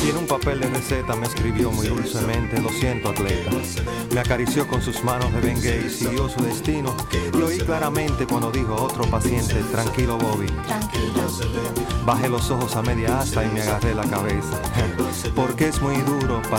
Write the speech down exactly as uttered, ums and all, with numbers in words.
Y en un papel de receta me escribió muy dulcemente: lo siento, atleta. Me acarició con sus manos de Bengay y siguió su destino. Y oí claramente cuando dijo a otro paciente: tranquilo, Bobby. Tranquilo. Bajé los ojos a media asta y me agarré la cabeza. Porque es muy duro